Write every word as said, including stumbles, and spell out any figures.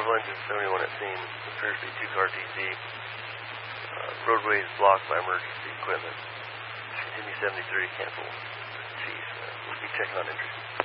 Engine seventy-one at scene. Appears to be two-car T C. Uh, roadway is blocked by emergency equipment. Continue seventy-three, cancel. Chief, uh, we'll be checking on entry.